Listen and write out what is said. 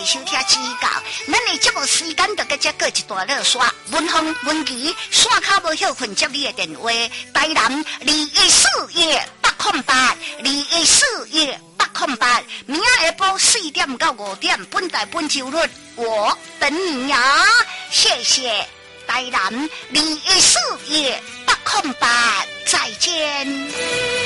收听指教。咱的节目时间就到这过一段落刷。文风文琪线卡无休困接你的电话，台南214-808，214-808。明仔下晡4点到5点，本台本周日我等你呀！谢谢台南214-808，再见。